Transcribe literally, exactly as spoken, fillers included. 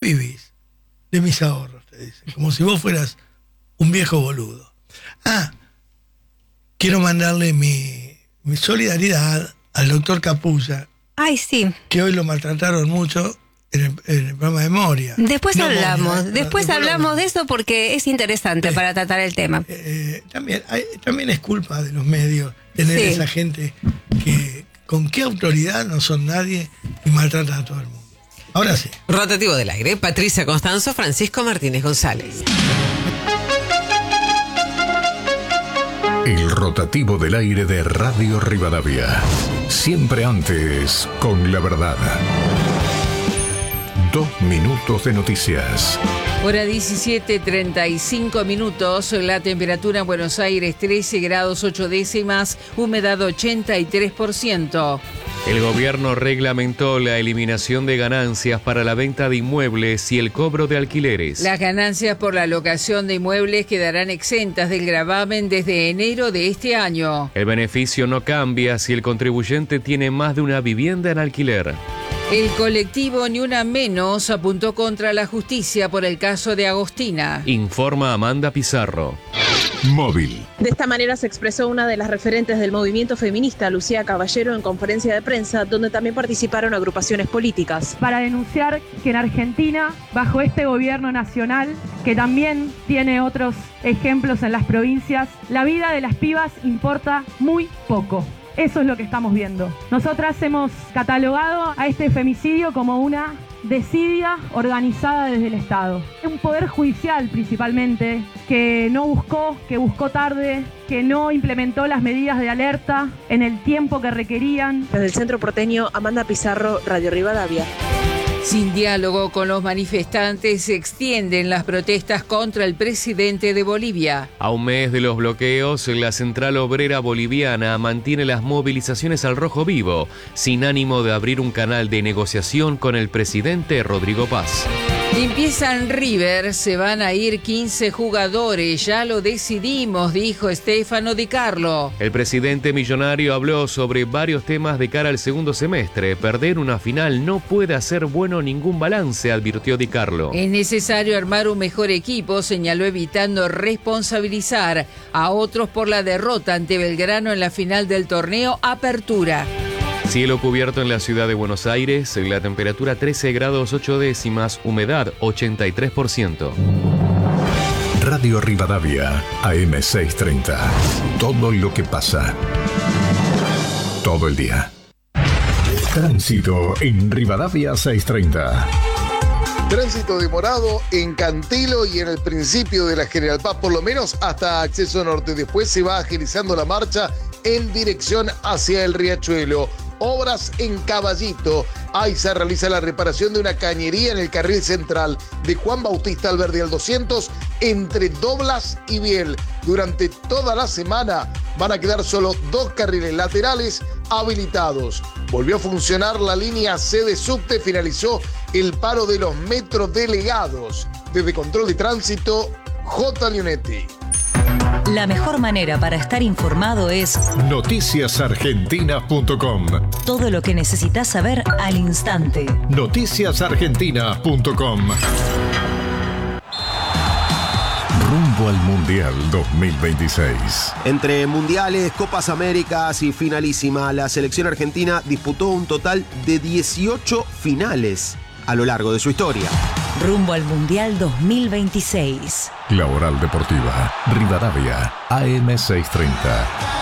vivís? De mis ahorros, te dicen. Como si vos fueras un viejo boludo. Ah, quiero mandarle mi, mi solidaridad al doctor Capulla. Ay, sí. Que hoy lo maltrataron mucho en el, en el programa de Moria. Después no hablamos, Moria, después, después hablamos hablamos de eso porque es interesante eh, para tratar el tema. Eh, también, hay, también es culpa de los medios tener sí. esa gente que con qué autoridad no son nadie y maltrata a todo el mundo. Ahora sí. Rotativo del aire. Patricia Constanzo, Francisco Martínez González. El rotativo del aire de Radio Rivadavia. Siempre antes con la verdad. Dos minutos de noticias. Hora diecisiete, treinta y cinco minutos. La temperatura en Buenos Aires trece grados ocho décimas. Humedad ochenta y tres por ciento. El gobierno reglamentó la eliminación de ganancias para la venta de inmuebles y el cobro de alquileres. Las ganancias por la locación de inmuebles quedarán exentas del gravamen desde enero de este año. El beneficio no cambia si el contribuyente tiene más de una vivienda en alquiler. El colectivo Ni Una Menos apuntó contra la justicia por el caso de Agostina. Informa Amanda Pizarro. Móvil. De esta manera se expresó una de las referentes del movimiento feminista, Lucía Caballero, en conferencia de prensa, donde también participaron agrupaciones políticas. Para denunciar que en Argentina, bajo este gobierno nacional, que también tiene otros ejemplos en las provincias, la vida de las pibas importa muy poco. Eso es lo que estamos viendo. Nosotras hemos catalogado a este femicidio como una desidia organizada desde el Estado. Un poder judicial principalmente que no buscó, que buscó tarde, que no implementó las medidas de alerta en el tiempo que requerían. Desde el Centro Porteño, Amanda Pizarro, Radio Rivadavia. Sin diálogo con los manifestantes, se extienden las protestas contra el presidente de Bolivia. A un mes de los bloqueos, la Central Obrera Boliviana mantiene las movilizaciones al rojo vivo, sin ánimo de abrir un canal de negociación con el presidente Rodrigo Paz. Limpieza en River, se van a ir quince jugadores, ya lo decidimos, dijo Stefano Di Carlo. El presidente millonario habló sobre varios temas de cara al segundo semestre. Perder una final no puede hacer bueno ningún balance, advirtió Di Carlo. Es necesario armar un mejor equipo, señaló, evitando responsabilizar a otros por la derrota ante Belgrano en la final del torneo Apertura. Cielo cubierto en la ciudad de Buenos Aires, la temperatura trece grados ocho décimas, humedad ochenta y tres por ciento. Radio Rivadavia, A M seiscientos treinta. Todo lo que pasa. Todo el día. Tránsito en Rivadavia seiscientos treinta. Tránsito demorado en Cantilo y en el principio de la General Paz, por lo menos hasta Acceso Norte. Después se va agilizando la marcha en dirección hacia el Riachuelo. Obras en Caballito. Ahí se realiza la reparación de una cañería en el carril central de Juan Bautista Alberdi al doscientos entre Doblas y Biel. Durante toda la semana van a quedar solo dos carriles laterales habilitados. Volvió a funcionar la línea C de subte, finalizó el paro de los metrodelegados. Desde Control de Tránsito, J. Leonetti. La mejor manera para estar informado es noticias argentinas punto com. Todo lo que necesitas saber al instante. noticias argentinas punto com. Rumbo al Mundial dos mil veintiséis. Entre mundiales, Copas Américas y finalísima, la selección argentina disputó un total de dieciocho finales a lo largo de su historia. Rumbo al Mundial dos mil veintiséis. La Oral Deportiva, Rivadavia, A M seiscientos treinta.